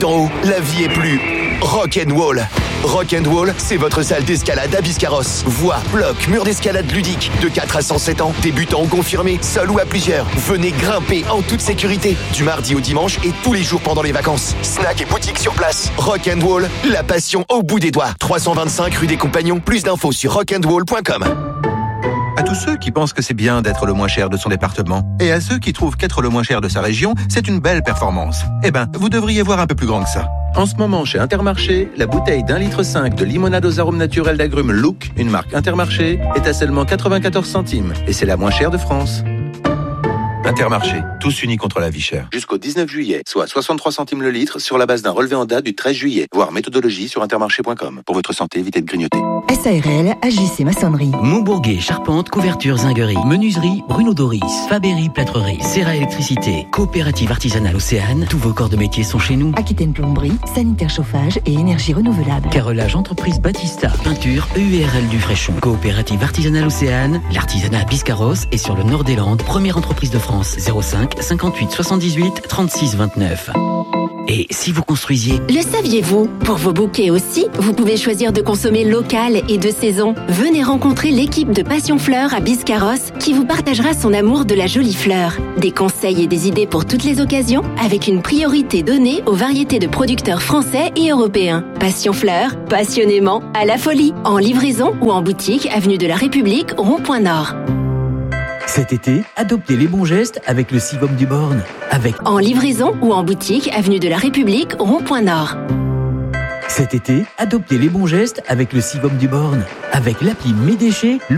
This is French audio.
d'en haut, la vie est plus rock'n'roll. Rock'n'roll, c'est votre salle d'escalade à Biscarrosse. Voix, blocs, murs d'escalade ludique. De 4 à 107 ans, débutants ou confirmés, seul ou à plusieurs. Venez grimper en toute sécurité. Du mardi au dimanche et tous les jours pendant les vacances. Snack et boutique sur place. Rock'n'roll, la passion au bout des doigts. 325 rue des Compagnons. Plus d'infos sur rock'n'roll.com. À tous ceux qui pensent que c'est bien d'être le moins cher de son département, et à ceux qui trouvent qu'être le moins cher de sa région, c'est une belle performance. Eh ben, vous devriez voir un peu plus grand que ça. En ce moment, chez Intermarché, la bouteille d'1,5 litre de limonade aux arômes naturels d'agrumes Look, une marque Intermarché, est à seulement 94 centimes. Et c'est la moins chère de France. Intermarché, tous unis contre la vie chère. Jusqu'au 19 juillet, soit 63 centimes le litre sur la base d'un relevé en date du 13 juillet. Voir méthodologie sur intermarché.com. Pour votre santé, évitez de grignoter. SARL, AJC Maçonnerie. Montbourguet, charpente, couverture, zinguerie, menuiserie, Bruno Doris, Fabéry, plâtrerie, Serra Électricité, coopérative artisanale Océane. Tous vos corps de métier sont chez nous. Aquitaine Plomberie, sanitaire chauffage et énergie renouvelable. Carrelage entreprise Battista, peinture EURL du Fréchon. Coopérative artisanale Océane, l'artisanat à Biscarrosse et sur le nord des Landes, première entreprise de France. 05 58 78 36 29. Et si vous construisiez... Le saviez-vous? Pour vos bouquets aussi, vous pouvez choisir de consommer local et de saison. Venez rencontrer l'équipe de Passion Fleurs à Biscarrosse qui vous partagera son amour de la jolie fleur. Des conseils et des idées pour toutes les occasions avec une priorité donnée aux variétés de producteurs français et européens. Passion Fleurs, passionnément à la folie. En livraison ou en boutique, avenue de la République, rond-point Nord. Cet été, adoptez les bons gestes avec le Sivom du Born. En livraison ou en boutique, avenue de la République, rond-point Nord. Cet été, adoptez les bons gestes avec le Sivom du Born. Avec l'appli Mes Déchets,